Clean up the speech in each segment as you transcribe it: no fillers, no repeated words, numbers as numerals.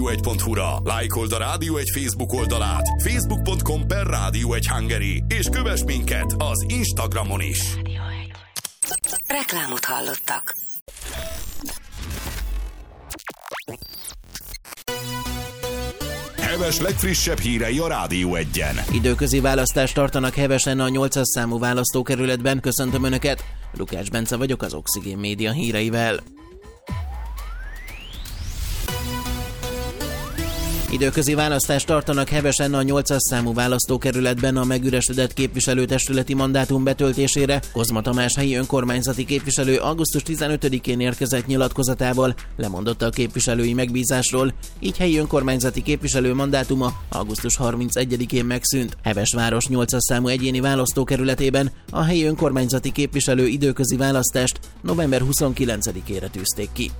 1.hu-ra, lájkold a Rádió 1 Facebook oldalát, facebook.com/Rádió1 és kövess minket az Instagramon is. Reklámot hallottak. Heves legfrissebb hírei a Rádió 1-en. Időközi választást tartanak Hevesen a 800 számú választókerületben. Köszöntöm Önöket! Lukács Bence vagyok az Oxigén Média híreivel. Időközi választást tartanak Hevesen a 800 számú választókerületben a megüresedett képviselőtestületi mandátum betöltésére. Kozma Tamás helyi önkormányzati képviselő augusztus 15-én érkezett nyilatkozatával lemondott a képviselői megbízásról, így helyi önkormányzati képviselő mandátuma augusztus 31-én megszűnt. Hevesváros 800 számú egyéni választókerületében a helyi önkormányzati képviselő időközi választást november 29-ére tűzték ki.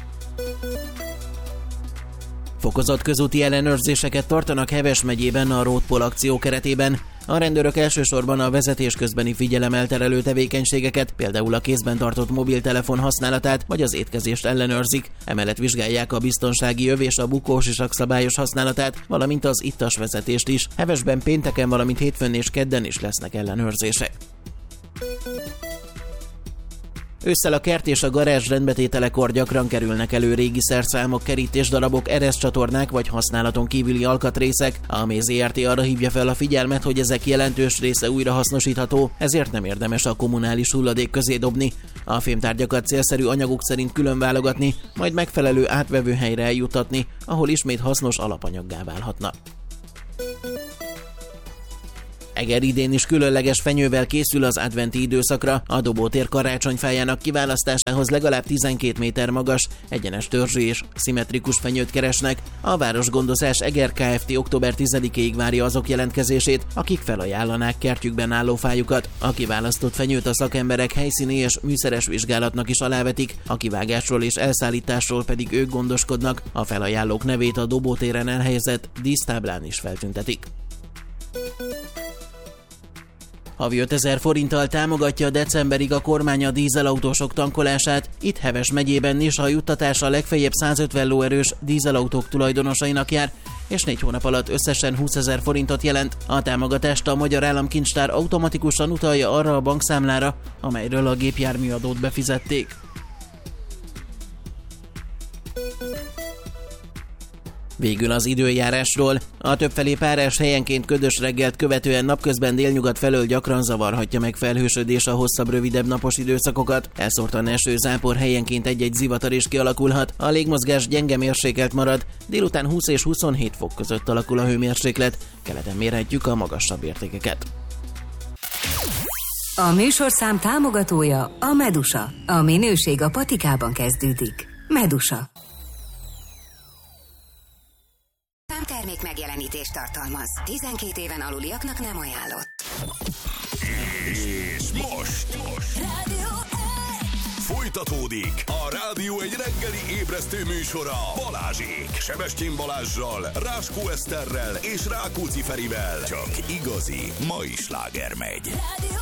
Fokozott közúti ellenőrzéseket tartanak Heves megyében a Roadpol akció keretében. A rendőrök elsősorban a vezetés közbeni figyelemelterelő tevékenységeket, például a kézben tartott mobiltelefon használatát vagy az étkezést ellenőrzik. Emellett vizsgálják a biztonsági öv és a bukósisak szabályos használatát, valamint az ittas vezetést is. Hevesben pénteken, valamint hétfőn és kedden is lesznek ellenőrzések. Ősszel a kert és a garázs rendbetételekor gyakran kerülnek elő régi szerszámok, kerítésdarabok, ereszcsatornák vagy használaton kívüli alkatrészek. A Méz Zrt. Arra hívja fel a figyelmet, hogy ezek jelentős része újrahasznosítható, ezért nem érdemes a kommunális hulladék közé dobni. A fémtárgyakat célszerű anyagok szerint külön válogatni, majd megfelelő átvevő helyre eljuttatni, ahol ismét hasznos alapanyaggá válhatna. Eger idén is különleges fenyővel készül az adventi időszakra. A Dobótér karácsonyfájának kiválasztásához legalább 12 méter magas, egyenes törzsű és szimmetrikus fenyőt keresnek. A Városgondozás Eger Kft. Október 10-ig várja azok jelentkezését, akik felajánlanák kertjükben álló fájukat. A kiválasztott fenyőt a szakemberek helyszíni és műszeres vizsgálatnak is alávetik, a kivágásról és elszállításról pedig ők gondoskodnak. A felajánlók nevét a Dobótéren elhelyezett dísztáblán is feltüntetik. Havi 5000 forinttal támogatja decemberig a kormány a dízelautósok tankolását. Itt Heves megyében is a juttatása legfeljebb 150 lóerős dízelautók tulajdonosainak jár, és 4 hónap alatt összesen 20 000 forintot jelent. A támogatást a Magyar Államkincstár automatikusan utalja arra a bankszámlára, amelyről a gépjárműadót befizették. Végül az időjárásról. A többfelé párás helyenként ködös reggelt követően napközben délnyugat felől gyakran zavarhatja meg felhősödés a hosszabb, rövidebb napos időszakokat. Elszórtan eső, zápor, helyenként egy-egy zivatar is kialakulhat. A légmozgás gyenge mérsékelt marad, délután 20 és 27 fok között alakul a hőmérséklet. Keleten mérhetjük a magasabb értékeket. A műsorszám támogatója a Medusa. A minőség a patikában kezdődik. Medusa. Termék megjelenítést tartalmaz. 12 éven aluliaknak nem ajánlott. És most Rádió 1. folytatódik a Rádió 1 reggeli ébresztő műsora Balázsék. Sebestyén Balázssal, Ráskó Eszterrel és Rákóczi Ferivel. Csak igazi mai sláger megy. Rádió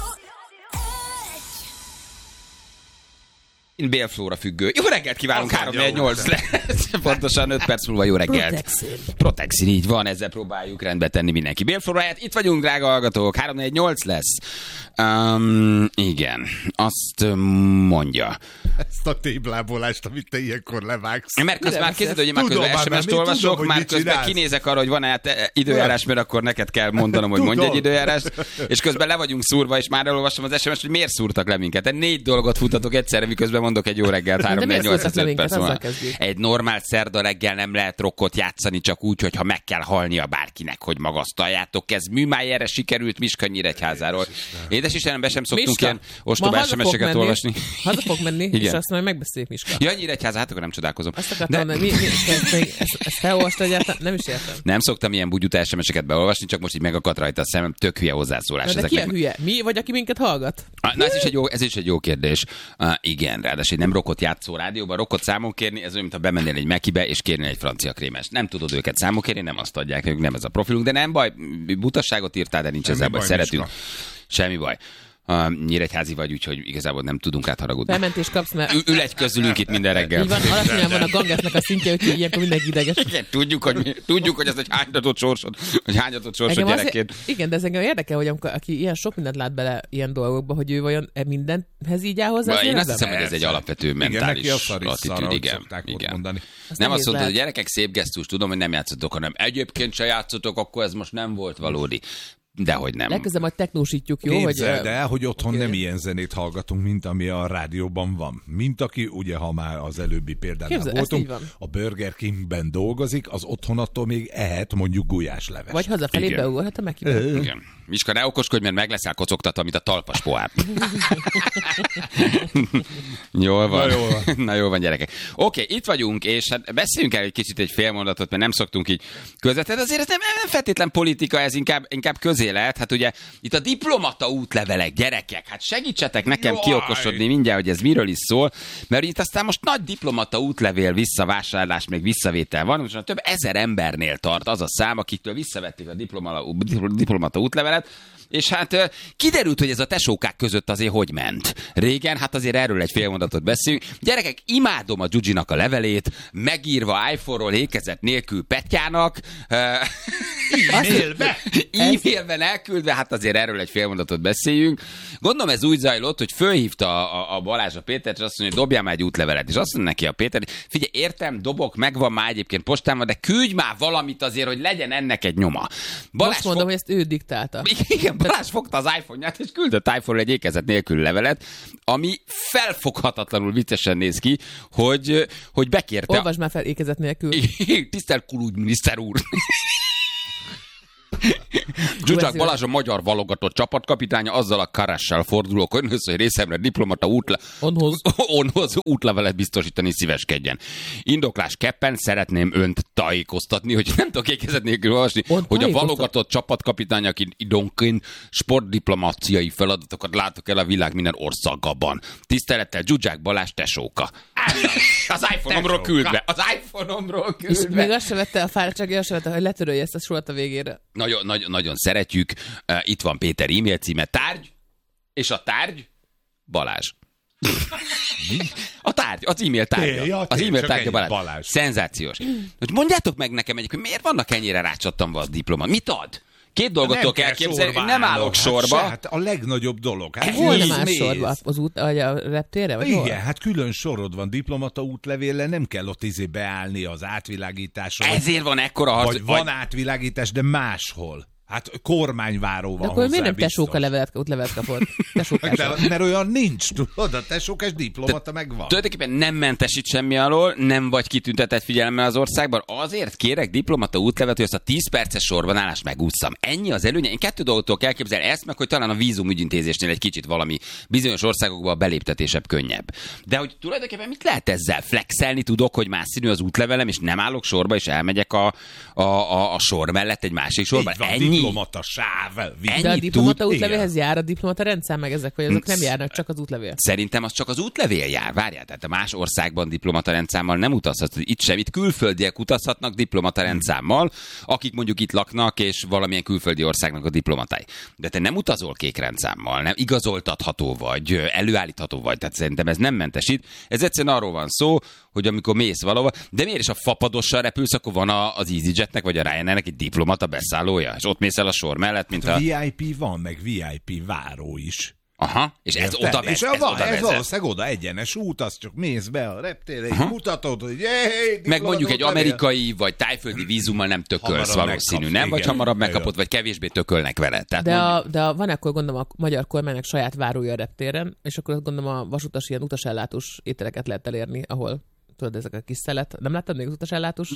Bélflóra függő. Jó reggelt kívánunk, 3-4-8 lesz. Pontosan 5 perc múlva jó reggelt. Protexin, így van, ezzel próbáljuk rendbe tenni mindenki. Bélflóráját, itt vagyunk, drága hallgatók, 3-4-8 lesz. Igen, azt mondja. Ezt a téblábolást, amit te ilyenkor levágsz. Mert közben már készítő, hogy én már közben SMS-t olvasok, már közben kinézek arra, hogy van-e időjárás, mert akkor neked kell mondanom, hogy mondj egy időjárást, és közben le vagyunk szúrva, és már elolvastam az SMS-t, hogy miért szúrtak le minket. 4 dolgot futatok egyszerre, miközben mondok egy jó reggelt, 3-4-8-5 perc múlva. Egy normál szerda reggel nem lehet rockot játszani, csak úgy, hogyha meg kell halnia bárkinek, hogy magasztaljátok. Ez Műmájerre sikerült Miskolcnyíregyházáról. Édesítenem, be sem szoktunk ilyen ostoba SMS-eket olvasni. Haza fog menni, és azt majd megbeszéljük Miska. Ja, Nyíregyháza, hát akkor nem csodálkozom. Azt akartam, ezt felolvastad egyáltalán? Nem is értem. Nem szoktam ilyen bugyuta SMS-eket beolvasni, csak most így megakadt rajta a szemem, tök hülye hozzászólás. De ki a hülye? Mi vagy, aki minket hallgat? Na, ez is egy jó kérdés. Igen, ráadásul nem rockot játszó rádióban, rockot számon kérni, ez olyan, mintha bemennél egy Mekibe és kérnél egy francia krémest. Nem tudod őket számon kérni, nem azt adják, ők nem ez a profilunk, de nem baj, butasságot írtál, de nincs ezzel baj, szeretünk. Semmi baj. nyíregyházi vagy, úgyhogy igazából nem tudunk rád haragudni. Felmentés kapsz, mert... Ül egy közülünk itt minden reggel. Így van, alacsonyan van a gangetnek a szintje, úgyhogy ilyenkor mindenki ideges. Igen, tudjuk, hogy ez egy hányatott sorsod gyerekként. Igen, de ez engem érdekel, hogy aki ilyen sok mindent lát bele ilyen dolgokba, hogy ő vajon mindenhez így áll hozzá. Én azt hiszem, hogy ez egy alapvető mentális attitűd. Igen. Nem azt mondod, hogy gyerekek, szép gesztus, tudom, hogy nem játszotok, hanem egyébként se játszotok, akkor ez most nem volt valódi. Dehogy nem. Legközelebb majd technósítjuk, jó? Képzeld el, hogy otthon nem ilyen zenét hallgatunk, mint ami a rádióban van. Mint aki, ugye, ha már az előbbi példánál voltunk, a Burger Kingben dolgozik, az otthon attól még ehet mondjuk gulyásleves. Vagy hazafelé beugorhat a Mekiben. Igen. Miska, ne okoskodj, mert meg leszel kocogtatva, mint a talpas pohár. Jól van. Na jól van, gyerekek. Oké, itt vagyunk, és hát beszéljünk el egy kicsit egy fél mondatot, mert nem szoktunk így közvetlenül. Azért ez nem feltétlen politika, ez inkább közélet. Hát ugye itt a diplomata útlevelek, gyerekek, hát segítsetek nekem kiokosodni mindjárt, hogy ez miről is szól, mert itt aztán most nagy diplomata útlevél visszavásárlás, még visszavétel van, most több 1000 embernél tart az a szám, akiktől visszavették a diplomata útlevelet. És hát kiderült, hogy ez a tesókák között azért hogy ment. Régen, hát azért erről egy fél mondatot beszélünk. Gyerekek, imádom a Gyugyinak a levelét, megírva iPhone-ról ékezet nélkül Pettyának. E-mailben elküldve, hát azért erről egy fél mondatot beszéljünk. Gondolom ez úgy zajlott, hogy fölhívta a Balázs a Pétert, és azt mondja, hogy dobjál már egy útlevelet. És azt mondja neki a Péter, hogy figyelj, értem, dobok, megvan már egyébként postán, de küldj már valamit azért, hogy legyen ennek egy nyoma. Balázs most mondom, hogy ezt ő diktálta. Igen, Balázs fogta az iPhone-ját, és küldött iPhone-ról egy ékezet nélkül levelet, ami felfoghatatlanul viccesen néz ki, hogy bekérte... Olvasd már fel ékezet nélkül. Tisztelt külügyminiszter úr! Zsuzsák Balázs a magyar válogatott csapatkapitánya, azzal a Karessel fordulok önhöz, hogy részemre diplomata onhoz útlevelet biztosítani szíveskedjen. Indoklásképpen szeretném önt tájékoztatni, hogy nem tudok ékezet nélkül olvasni, hogy a válogatott csapatkapitányaként időnként sportdiplomáciai feladatokat látok el a világ minden országában. Tisztelettel Zsuzsák Balázs tesóka. Az iPhone-omról küldve. És még azt se vette a fáradtság, azt se vette, hogy letörölje ezt a sort a végére. Nagyon szeretjük. Itt van Péter e-mail címe, tárgy, és a tárgy Balázs. A tárgy, az e-mail tárgya. Az e-mail tárgya Balázs. Szenzációs. Mondjátok meg nekem hogy miért vannak ennyire rácsattanva az diploma? Mit ad? Két dolgot kell elképzelni, nem állok sorba. Hát a legnagyobb dolog. Hát hol nem áll sorba? Az út, a reptérre? Vagy igen, hol? hát külön sorod van diplomata útlevéllel, nem kell ott beállni az átvilágításra. Ezért van ekkora harc. Vagy van átvilágítás, de máshol. Hát kormányváró van. De akkor miért nem tesóka útlevelet kapott? Mert olyan nincs, tudod, a tesókás diplomata megvan. Tulajdonképpen nem mentesít semmi alól, nem vagy kitüntetett figyelemmel az országban, azért kérek diplomata útlevelet, hogy azt a 10 perces sorban állást megússzam. Ennyi az előnye. Én 2 dolgot kell elképzelni, ezt meg, hogy talán a vízumügyintézésnél egy kicsit valami bizonyos országokban a beléptetésebb könnyebb. De hogy tulajdonképpen mit lehet ezzel? Flexelni tudok, hogy más színű az útlevelem, és nem állok sorba, és elmegyek a sor mellett egy másik sorba. Ennyi. Diplomata sáv. De a diplomata útlevélhez jár a diplomata rendszer, meg ezek, vagy azok nem járnak, csak az útlevél? Szerintem az csak az útlevél jár, várjál. Tehát a más országban diplomata rendszámmal nem utazhatsz. Itt sem, itt külföldiek utazhatnak diplomata rendszámmal, akik mondjuk itt laknak, és valamilyen külföldi országnak a diplomatái. De te nem utazol kék rendszámmal, nem igazoltatható vagy, előállítható vagy. Tehát szerintem ez nem mentesít. Ez egyszerűen arról van szó, hogy amikor mész valahova, de miért is a fapadossal repülsz, akkor van az EasyJetnek vagy a Ryanairnek egy diplomata beszállója, és ott mész el a sor mellett, mint a... VIP van, meg VIP váró is. Aha, és ez oda vezet. Ez valószínűleg oda egyenes út, az csak mész be a reptérre, így mutatod, hogy meg mondjuk egy amerikai vagy tájföldi vízummal nem tökölsz valószínű, nem? Vagy hamarabb megkapod, vagy kevésbé tökölnek vele. Tehát de van akkor gondolom a magyar kormánynak saját várója a reptéren, és akkor azt gondolom a vasutas ilyen utasellátós ételeket lehet elérni, ahol tudod, ezek a kis szelet. Nem láttad még az utasellátós?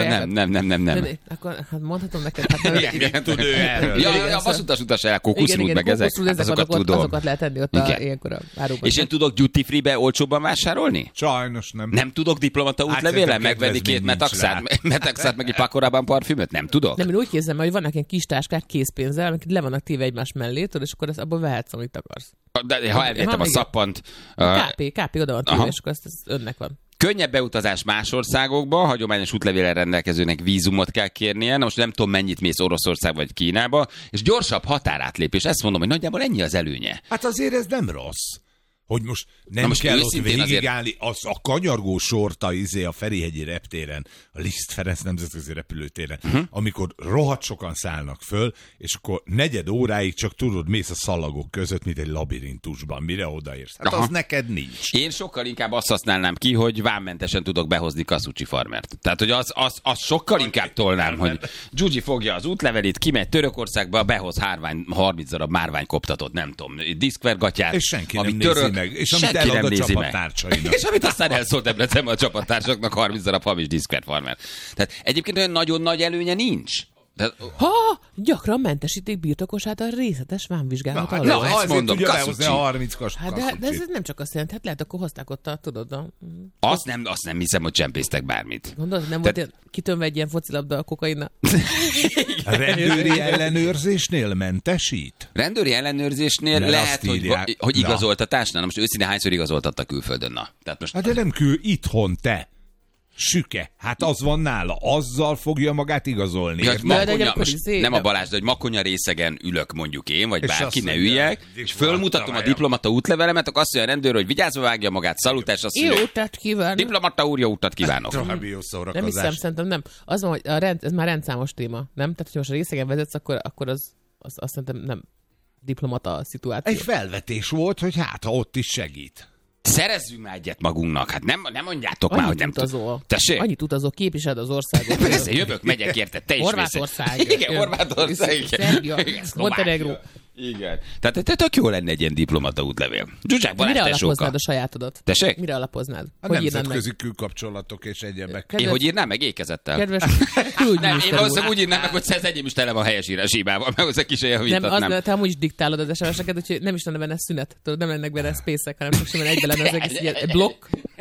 Nem. Akkor hát mondhatom neked. Hát igen, tud ő erről. Ja, vasutas kókuszrút meg ezek. Azokat lehet tenni ott ilyenkor a áróban. És én tudok duty free-be olcsóbban vásárolni? Sajnos nem. Nem tudok diplomata útlevéllel megvenni 2 metaxát meg egy pakorában parfümöt? Nem tudok? Nem, én úgy képzelem, hogy vannak ilyen kis táskák készpénzzel, amik le vannak téve egymás mellé, és akkor abból vehetsz, amit akarsz. De ha elvettem a szappant... KP oda van téve, és akkor ez önnek van. Könnyebb beutazás más országokba, hagyományos útlevéllel rendelkezőnek vízumot kell kérnie, na most nem tudom mennyit mész Oroszország vagy Kínába, és gyorsabb határátlépés, ezt mondom, hogy nagyjából ennyi az előnye. Hát azért ez nem rossz. Hogy most nem kell ott végigállni, az a kanyargó sort a Ferihegyi reptéren, a Liszt Ferenc nemzetközi repülőtéren, amikor rohadt sokan szállnak föl, és akkor 4 óráig csak tudod, mész a szalagok között, mint egy labirintusban, mire odaérsz. Hát az neked nincs. Én sokkal inkább azt használnám ki, hogy vámmentesen tudok behozni Kasucsi farmert. Tehát, hogy az sokkal inkább tolnám, hogy Gyugyi fogja az útlevelét, kimegy Törökországba, behoz 30 darab márványkoptatott, nem tudom, diszkvergatyát, és senki nem nézi meg. És amit elad a csapattársainak. És amit aztán elszólt Debrecenben a csapattársaknak 30 darab hamis diszkverfarmer. Tehát egyébként olyan nagyon nagy előnye nincs. Gyakran mentesítik birtokosát a részletes vámvizsgálat alól. Na, ezt mondom, tudja lehozni a 30 de ez nem csak azt jelenti, hát lehet, akkor hozták ott Azt nem hiszem, hogy csempésztek bármit. Gondolod, nem volt ilyen kitönve egy ilyen focilabda a kokainnal? A rendőri ellenőrzésnél mentesít? Rendőri ellenőrzésnél lehet, hogy igazoltatásnál. Most őszintén hányszor igazoltattak külföldön? Tehát most... Hát de nem itthon te. Süke, hát az van nála, azzal fogja magát igazolni. Nem a Balázs, de hogy Makonya részegen ülök mondjuk én, vagy bárki, ne üljek, és fölmutatom a diplomata útlevelemet, akkor azt mondja a rendőr, hogy vigyázva vágja magát, szalutás, azt mondja, jó utat kívánok. Diplomata úr, jó utat kívánok. Nem hiszem, szerintem nem. Az van, hogy ez már rendszámos téma, nem? Tehát, hogy most a részegen vezetsz, akkor az azt szerintem nem diplomata szituáció. Egy felvetés volt, hogy hát, ha ott is segít. Szerezzünk már egyet magunknak. Hát nem mondjátok már, hogy nem utazol. Tessék? Annyit utazol, képviseled az országot. Persze, jövök, megyek érte, te is Horvátország. Igen, Horvátország. Szerbia, Montenegro. Igen. Tehát tök jó lenne egy ilyen diplomata útlevél. Zsuzsák Balázs tesóka. Mire alapoznád a sajátodat? Tessék? Mire alapoznád? A nemzetközi külkapcsolatok és egyebek. Én hogy írnám meg ékezettel? Kedves nem, én valószínűleg úgy írnám meg, hogy ez enyém is tele van helyesírás hibával, meg hozzá kis javítatnám. Nem, te amúgy is diktálod az SMS-eket, úgyhogy nem is lenne benne szünet. Tudod, nem lennek benne spacek, hanem csak simán egybe lenne az egész ilyen blokk.